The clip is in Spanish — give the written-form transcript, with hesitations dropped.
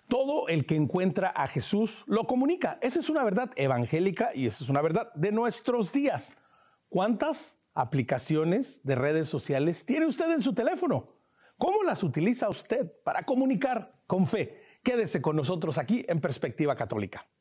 Todo el que encuentra a Jesús lo comunica. Esa es una verdad evangélica y esa es una verdad de nuestros días. ¿Cuántas aplicaciones de redes sociales tiene usted en su teléfono? ¿Cómo las utiliza usted para comunicar con fe? Quédese con nosotros aquí en Perspectiva Católica.